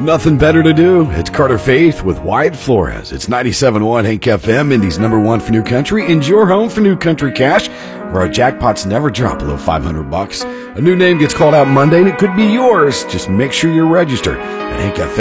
Nothing better to do. It's Carter Faith with Wyatt Flores. It's 97.1 Hank FM, Indy's #1 for new country, and your home for new country cash, where our jackpots never drop below $500. A new name gets called out Monday, and it could be yours. Just make sure you're registered at Hank FM.